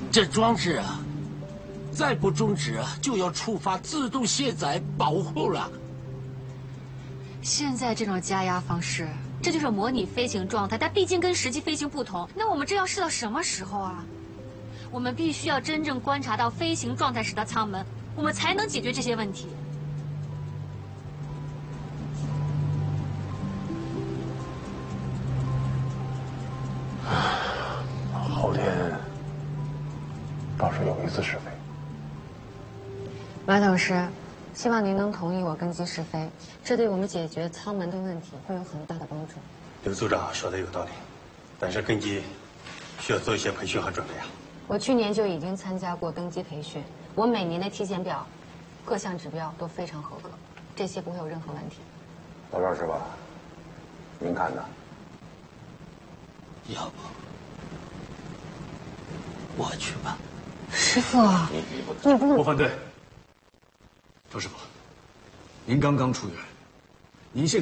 这装置啊，再不终止啊，就要触发自动卸载保护了。 现在这种加压方式，这就是模拟飞行状态，但毕竟跟实际飞行不同。那我们这要试到什么时候啊？我们必须要真正观察到飞行状态时的舱门，我们才能解决这些问题。 后天倒是有一次试飞。 马董事，希望您能同意我跟机试飞，这对我们解决舱门的问题会有很大的帮助。 刘组长说的有道理，但是根基需要做一些培训和准备啊。 我去年就已经参加过登机培训，我每年的体检表，各项指标都非常合格，这些不会有任何问题。 老赵师傅，您看呢？ 要不我去吧。 师傅， 你不我反对。周师傅，您刚刚出院，您现